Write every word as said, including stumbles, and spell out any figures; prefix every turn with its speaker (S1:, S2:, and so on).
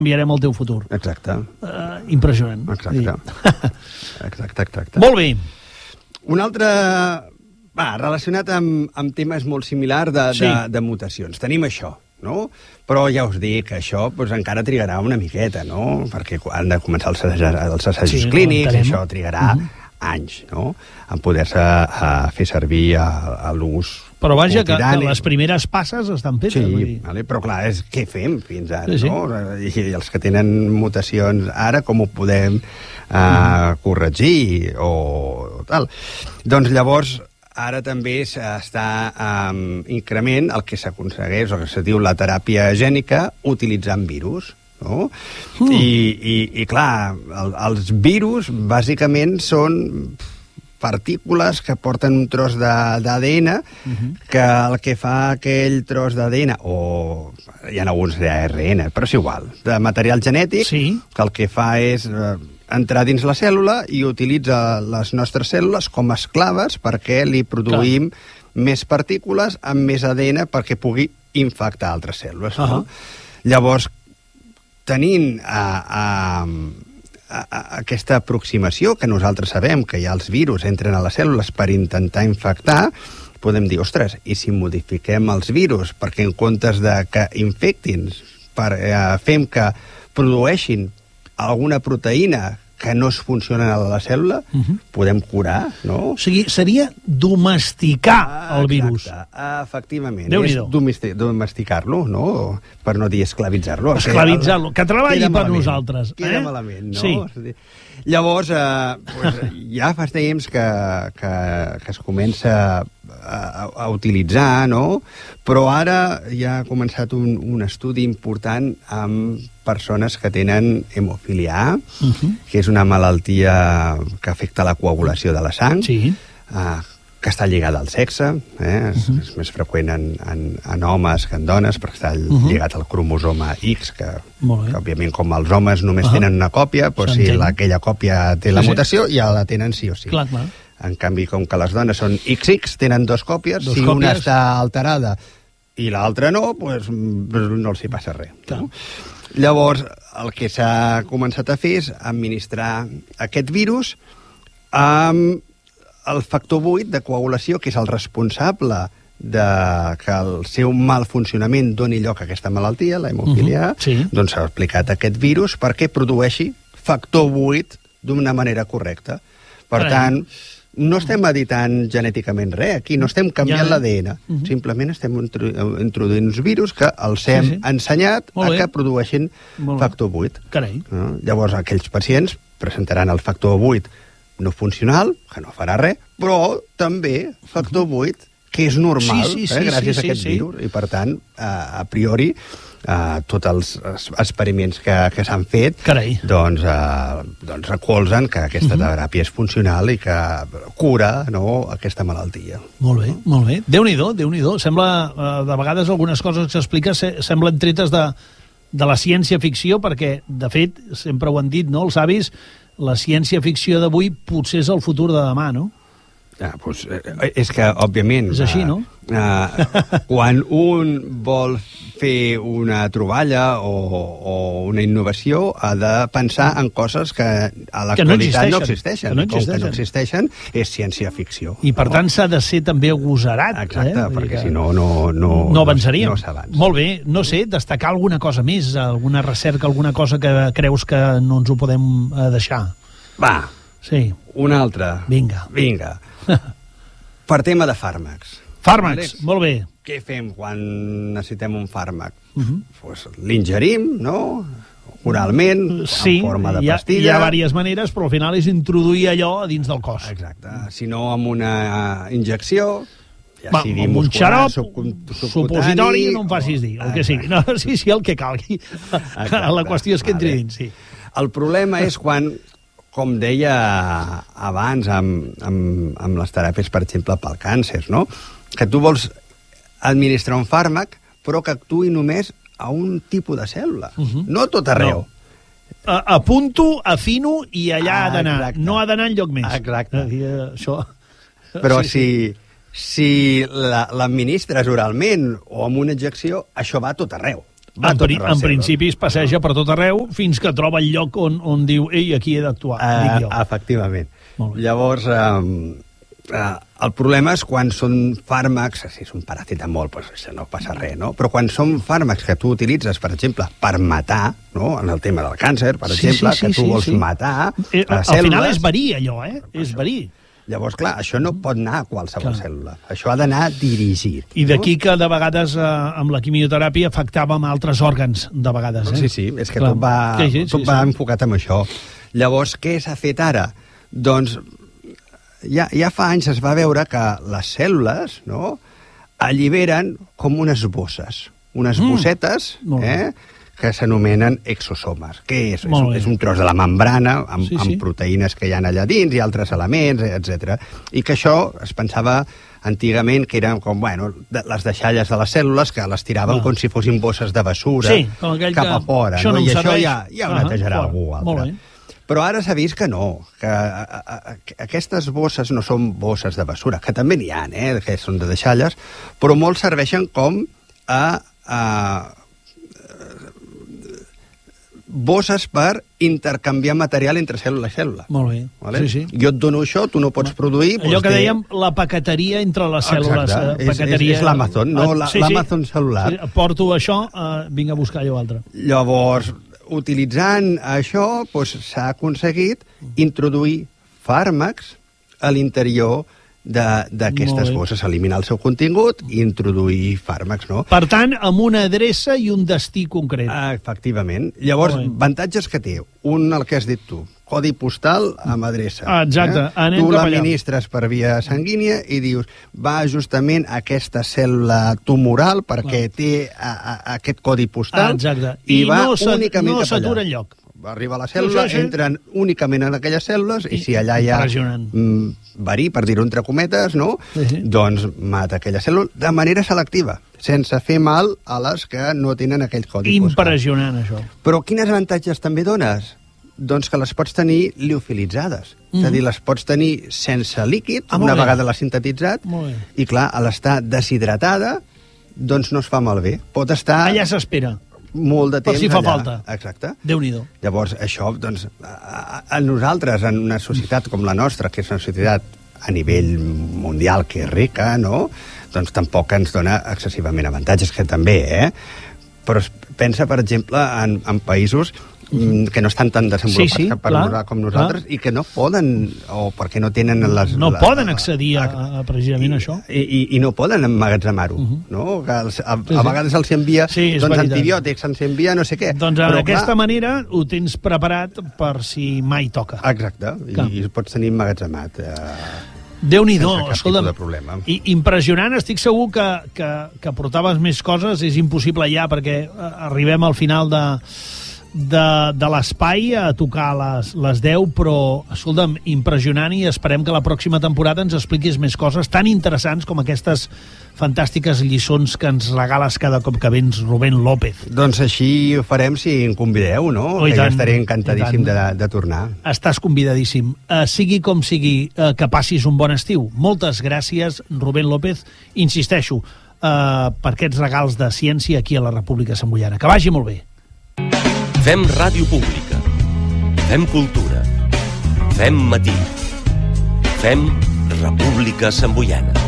S1: canviarem el teu futur.
S2: Exacte.
S1: Uh, impressionant.
S2: Exacte. exacte, exacte.
S1: Molt bé.
S2: Un altre... Va, relacionat amb, amb temes molt similars de, sí. de, de mutacions. Tenim això, no? Però ja us dic que això doncs, encara trigarà una miqueta, no? Perquè han de començar els assajos, els assajos sí, clínics, i això trigarà uh -huh. anys, no? En poder-se uh, fer servir a, a l'ús.
S1: Però vaja, que, que les primeres passes estan fetes.
S2: Sí,
S1: vull dir.
S2: vale, però clar, és què fem fins ara,
S1: sí, sí.
S2: no? I, I els que tenen mutacions ara, com ho podem uh, mm. corregir o, o tal? Doncs llavors, ara també està en um, increment el que s'aconsegueix, o que se diu la teràpia gènica, utilitzant virus. No? Mm. I, i, I, clar, el, els virus, bàsicament, són partícules que porten un tros d'A D N, uh-huh. que el que fa aquell tros d'A D N, o hi ha alguns d'A R N, però és igual, de material genètic, sí. que el que fa és eh, entrar dins la cèl·lula i utilitza les nostres cèl·lules com a esclaves perquè li produïm Clar. més partícules amb més A D N perquè pugui infectar altres cèl·lules. Uh-huh. No? Llavors, tenint a... a A, a aquesta aproximació, que nosaltres sabem que ja els virus entren a les cèl·lules per intentar infectar, podem dir, ostres, i si modifiquem els virus perquè en comptes de que infectin, per, eh, fem que produeixin alguna proteïna que no es funcionen a la cèl·lula, uh-huh. podem curar, no?
S1: O sigui, seria domesticar ah, el virus.
S2: Exacte, efectivament.
S1: Déu-n'hi-do.
S2: És domesticar-lo, no? Per no dir esclavitzar-lo.
S1: Esclavitzar-lo, que treballi per nosaltres.
S2: Queda
S1: eh?
S2: malament, no?
S1: Sí.
S2: Llavors, eh, pues, ja fa temps que, que, que es comença a, a, a utilitzar, no? Però ara ja ha començat un, un estudi important amb persones que tenen hemofília A, uh-huh. que és una malaltia que afecta la coagulació de la sang, sí. eh, que està lligada al sexe, eh? és, uh-huh. és més freqüent en, en, en homes que en dones, perquè està uh-huh. lligat al cromosoma X, que, que òbviament com els homes només uh-huh. tenen una còpia, doncs si la, aquella còpia té la sí, mutació, sí. ja la tenen sí o sí.
S1: Clar, clar.
S2: En canvi, com que les dones són X X, tenen dos còpies, dos si còpies. Una està alterada i l'altra no, doncs no els hi passa res. No? Llavors, el que s'ha començat a fer és administrar aquest virus amb el factor vuit de coagulació, que és el responsable de que el seu mal funcionament doni lloc a aquesta malaltia, la hemofília A, uh-huh. sí. doncs s'ha aplicat aquest virus perquè produeixi factor vuit d'una manera correcta. Per Carai. tant, no estem editant genèticament res, aquí no estem canviant ja. l'A D N, uh-huh. simplement estem introduint uns virus que els hem sí, sí. ensenyat a que produeixin factor vuit.
S1: Carai.
S2: No? Llavors, aquells pacients presentaran el factor vuit no funcional, que no farà res, però també factor vuit, que és normal,
S1: sí, sí, sí,
S2: eh, gràcies
S1: sí,
S2: a aquest
S1: sí,
S2: virus, sí. i per tant, a, a priori, Uh, tots els experiments que, que s'han fet
S1: Carai.
S2: doncs, uh, doncs recolzen que aquesta uh-huh. teràpia és funcional i que cura, no, aquesta malaltia.
S1: Molt bé, molt bé. Déu-n'hi-do, Déu-n'hi-do. Sembla, uh, de vegades algunes coses que s'explica se, semblen tretes de, de la ciència-ficció, perquè, de fet, sempre ho han dit, no?, els avis, la ciència-ficció d'avui potser és el futur de demà, no?
S2: Ah, doncs, eh, és que, òbviament...
S1: És així, no?
S2: Eh, eh, quan un vol fer una troballa o, o una innovació, ha de pensar en coses que a l'actualitat no existeixen.
S1: No existeixen.
S2: Com que no existeixen, és ciència-ficció.
S1: I, per no? tant, s'ha de ser també agosarat.
S2: Exacte,
S1: eh?
S2: perquè que si no, no, no,
S1: no avançaríem.
S2: No, no s'avança.
S1: Molt bé, no sé, destacar alguna cosa més, alguna recerca, alguna cosa que creus que no ens ho podem deixar.
S2: Va,
S1: sí.
S2: una altra.
S1: Vinga.
S2: Vinga. Per tema de fàrmacs.
S1: Fàrmacs, vale. Molt bé.
S2: Què fem quan necessitem un fàrmac?
S1: Uh-huh.
S2: Pues l'ingerim, no?, oralment,
S1: sí,
S2: en forma de
S1: hi ha,
S2: pastilla.
S1: Hi ha diverses maneres, però al final és introduir allò a dins del cos.
S2: Exacte. Si no, amb una injecció, ja
S1: Va,
S2: sigui
S1: amb un
S2: muscular,
S1: xarop,
S2: subcutani,
S1: supositori, no em facis dir, el que sigui. No, sí, sí, el que calgui. Exacte. La qüestió és que entri dins, sí.
S2: El problema és quan, com deia abans amb, amb, amb les teràpies, per exemple, pel càncer, no?, que tu vols administrar un fàrmac, però que actuï només a un tipus de cèl·lula, uh-huh. no tot arreu.
S1: No. A, apunto, afino i allà ah, ha d'anar. No ha d'anar enlloc més.
S2: Exacte.
S1: Uh, això...
S2: Però
S1: sí,
S2: si, si l'administres oralment o amb una injecció, això va a tot arreu.
S1: En, pri en principi es passeja per tot arreu fins que troba el lloc on, on diu ei, aquí he d'actuar.
S2: Uh, efectivament. Llavors, uh, uh, el problema és quan són fàrmacs, si és un paracetamol, doncs això no passa res, no? Però quan són fàrmacs que tu utilitzes, per exemple, per matar, no? En el tema del càncer, per
S1: sí,
S2: exemple,
S1: sí, sí,
S2: que tu
S1: sí,
S2: vols
S1: sí.
S2: matar
S1: eh,
S2: les
S1: al
S2: cèl·lules...
S1: final és verí, allò, eh? És verí.
S2: Llavors, clar, això no pot anar a qualsevol clar. cèl·lula. Això ha d'anar dirigit.
S1: I d'aquí no? que de vegades eh, amb la quimioteràpia afectava amb altres òrgans, de vegades. Eh?
S2: Sí, sí, és que clar. tot va, sí, sí, tot sí, va sí. enfocat en això. Llavors, què s'ha fet ara? Doncs ja, ja fa anys es va veure que les cèl·lules no, alliberen com unes bosses, unes mm. bossetes, eh? que s'anomenen exosomes. Què és? És, és un tros de la membrana amb, sí, sí. amb proteïnes que hi ha allà dins i altres elements, etcètera. I que això es pensava antigament que eren com, bueno, de, les deixalles de les cèl·lules que les tiraven ah. com si fossin bosses de bessura
S1: sí,
S2: cap a fora.
S1: Això no
S2: no? I
S1: això
S2: ja, ja ho
S1: ah,
S2: netejarà
S1: fora.
S2: algú altre. Però ara s'ha vist que no, que a, a, a, aquestes bosses no són bosses de bessura, que també n'hi ha, eh, que són de deixalles, però molts serveixen com a... a bosses per intercanviar material entre cèl·lula i cèl·lula.
S1: Molt bé,
S2: vale?
S1: sí, sí.
S2: Jo et dono això, tu no pots produir...
S1: Allò
S2: doncs
S1: que
S2: té...
S1: dèiem, la paqueteria entre les cèl·lules.
S2: Exacte, és, és, és l'Amazon, no?
S1: Sí,
S2: L'Amazon
S1: sí.
S2: cel·lular.
S1: Sí, porto això, uh, vinc a buscar allò altre.
S2: Llavors, utilitzant això, doncs, s'ha aconseguit introduir fàrmacs a l'interior d'aquestes bosses, eliminar el seu contingut i introduir fàrmacs, no?
S1: Per tant, amb una adreça i un destí concret.
S2: Ah, efectivament. Llavors, avantatges que té. Un, el que has dit tu, codi postal amb adreça.
S1: Ah, exacte.
S2: Eh? Tu l'administres per via sanguínia i dius, va justament a aquesta cèl·lula tumoral perquè ah. té a, a, aquest codi postal
S1: ah, exacte.
S2: i,
S1: I
S2: va
S1: no
S2: únicament
S1: no
S2: cap allà.
S1: s'atura enlloc.
S2: Arriba a la cèl·lula, sí, sí. entren únicament en aquelles cèl·lules i, i si allà hi ha mm, verí, per dir-ho entre cometes, no? Sí, sí. Doncs mata aquella cèl·lula de manera selectiva, sense fer mal a les que no tenen aquell codi postal.
S1: Impressionant, això.
S2: Però quines avantatges també dones? Doncs que les pots tenir liofilitzades. Mm. És a dir, les pots tenir sense líquid, ah, una vegada l'has sintetitzat, i clar, a l'estar deshidratada, doncs no es fa malbé. Pot estar...
S1: Allà s'espera.
S2: Molt de temps
S1: per si fa
S2: allà.
S1: falta.
S2: Exacte.
S1: Déu-n'hi-do.
S2: Llavors, això, doncs, a, a nosaltres, en una societat com la nostra, que és una societat a nivell mundial que és rica, no?, doncs tampoc ens dona excessivament avantatges, que també, eh? Però pensa, per exemple, en, en països que no estan tan desenvolupats sí, sí, per clar, com nosaltres clar. I que no poden, o perquè no tenen les...
S1: No
S2: la,
S1: poden accedir a, a precisament
S2: i,
S1: això.
S2: I, i, I no poden emmagatzemar-ho, uh -huh. no? Que els, a, sí, sí. a vegades els envia sí, doncs, antibiòtics, ens envia no sé què.
S1: Doncs d'aquesta manera ho tens preparat per si mai toca.
S2: Exacte, clar. I, i pots tenir emmagatzemat. Eh,
S1: Déu-n'hi-do, escolta'm,
S2: i
S1: impressionant, estic segur que, que, que portaves més coses, és impossible ja, perquè arribem al final de... de, de l'espai a tocar les, les deu, però, escolta'm, impressionant, i esperem que la pròxima temporada ens expliquis més coses tan interessants com aquestes fantàstiques lliçons que ens regales cada cop que vens, Rubén López.
S2: Doncs així ho farem si em convideu, no? Oh, que tant, jo estaré encantadíssim de, de tornar.
S1: Estàs convidadíssim. Uh, sigui com sigui, uh, que passis un bon estiu. Moltes gràcies, Rubén López. Insisteixo, uh, per aquests regals de ciència aquí a la República Santboiana. Que vagi molt bé.
S3: Fem ràdio pública. Fem cultura. Fem matí. Fem República Santboiana.